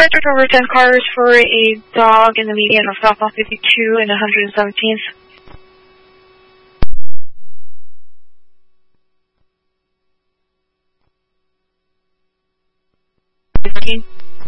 Registered over 10 cars for a dog in the median of southbound 52 and 117th. 15.